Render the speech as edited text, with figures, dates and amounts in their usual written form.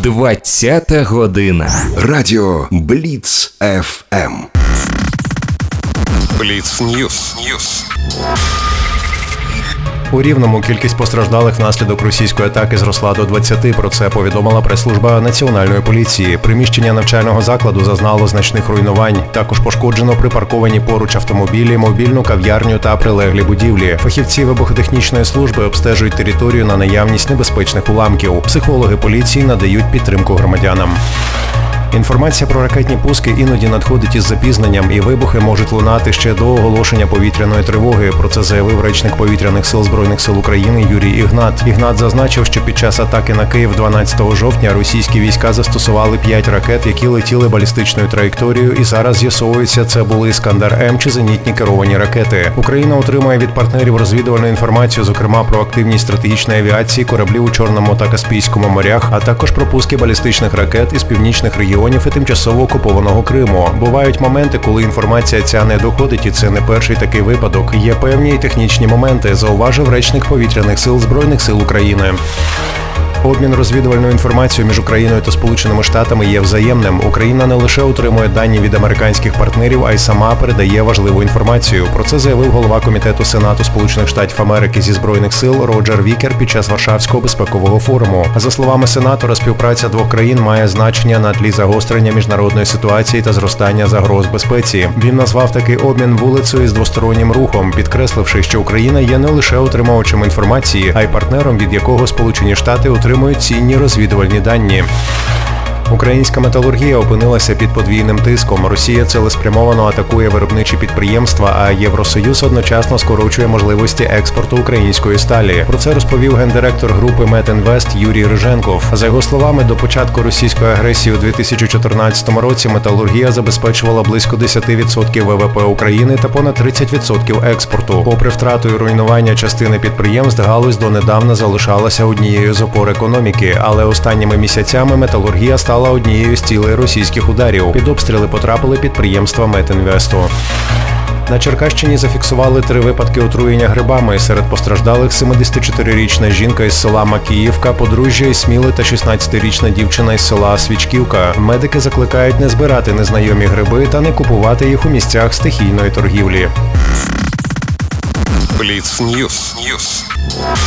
20-та година. Радіо Бліц ФМ. Бліц Ньюс. У Рівному кількість постраждалих внаслідок російської атаки зросла до 20. Про це повідомила прес-служба Національної поліції. Приміщення навчального закладу зазнало значних руйнувань. Також пошкоджено припарковані поруч автомобілі, мобільну кав'ярню та прилеглі будівлі. Фахівці вибухотехнічної служби обстежують територію на наявність небезпечних уламків. Психологи поліції надають підтримку громадянам. Інформація про ракетні пуски іноді надходить із запізненням, і вибухи можуть лунати ще до оголошення повітряної тривоги. Про це заявив речник Повітряних сил Збройних сил України Юрій Ігнат. Ігнат зазначив, що під час атаки на Київ 12 жовтня російські війська застосували 5 ракет, які летіли балістичною траєкторією, і зараз з'ясовується, це були «Іскандер-М» чи зенітні керовані ракети. Україна отримує від партнерів розвідувальну інформацію, зокрема про активність стратегічної авіації, кораблів у Чорному та Каспійському морях, а також про пуски балістичних ракет із північних регіонів і тимчасово окупованого Криму. Бувають моменти, коли інформація ця не доходить, і це не перший такий випадок. Є певні і технічні моменти, зауважив речник Повітряних сил Збройних сил України. Обмін розвідувальною інформацією між Україною та Сполученими Штатами є взаємним. Україна не лише отримує дані від американських партнерів, а й сама передає важливу інформацію. Про це заявив голова Комітету Сенату Сполучених Штатів Америки зі Збройних сил Роджер Вікер під час Варшавського безпекового форуму. За словами сенатора, співпраця двох країн має значення на тлі загострення міжнародної ситуації та зростання загроз безпеці. Він назвав такий обмін вулицею із двостороннім рухом, підкресливши, що Україна є не лише отримувачем інформації, а й партнером, від якого Сполучені Штати отримують цінні розвідувальні дані. Українська металургія опинилася під подвійним тиском. Росія цілеспрямовано атакує виробничі підприємства, а Євросоюз одночасно скорочує можливості експорту української сталі. Про це розповів гендиректор групи Метінвест Юрій Риженков. За його словами, до початку російської агресії у 2014 році металургія забезпечувала близько 10% ВВП України та понад 30% експорту. Попри втрату і руйнування частини підприємств, галузь донедавна залишалася однією з опор економіки, але останніми місяцями металургія стала однією з цілей російських ударів. Під обстріли потрапили підприємства Метінвесту. На Черкащині зафіксували 3 випадки отруєння грибами. Серед постраждалих 74-річна жінка із села Макіївка, подружжя із Сміли та 16-річна дівчина із села Свічківка. Медики закликають не збирати незнайомі гриби та не купувати їх у місцях стихійної торгівлі. Бліц Ньюс.